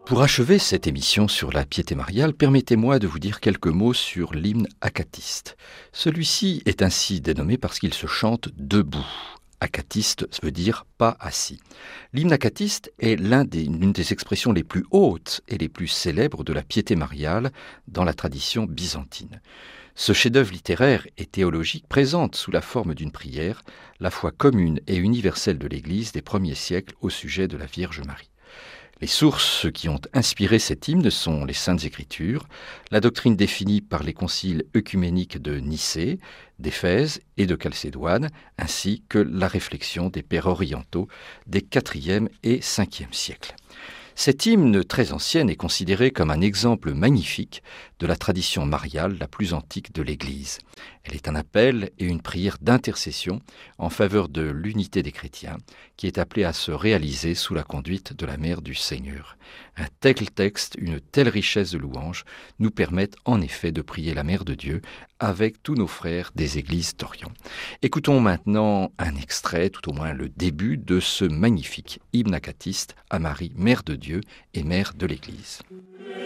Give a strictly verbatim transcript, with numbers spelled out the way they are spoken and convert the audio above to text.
Pour achever cette émission sur la piété mariale, permettez-moi de vous dire quelques mots sur l'hymne acatiste. Celui-ci est ainsi dénommé parce qu'il se chante debout. Acatiste veut dire pas assis. L'hymne acatiste est l'un des, l'une des expressions les plus hautes et les plus célèbres de la piété mariale dans la tradition byzantine. Ce chef-d'œuvre littéraire et théologique présente sous la forme d'une prière la foi commune et universelle de l'Église des premiers siècles au sujet de la Vierge Marie. Les sources qui ont inspiré cet hymne sont les Saintes Écritures, la doctrine définie par les conciles œcuméniques de Nicée, d'Éphèse et de Chalcédoine, ainsi que la réflexion des pères orientaux des quatrième et cinquième siècles. Cette hymne très ancienne est considérée comme un exemple magnifique de la tradition mariale la plus antique de l'Église. Elle est un appel et une prière d'intercession en faveur de l'unité des chrétiens qui est appelée à se réaliser sous la conduite de la Mère du Seigneur. Un tel texte, une telle richesse de louanges nous permettent en effet de prier la Mère de Dieu avec tous nos frères des églises d'Orient. Écoutons maintenant un extrait, tout au moins le début de ce magnifique hymne acatiste à Marie, Mère de Dieu et Mère de l'Église.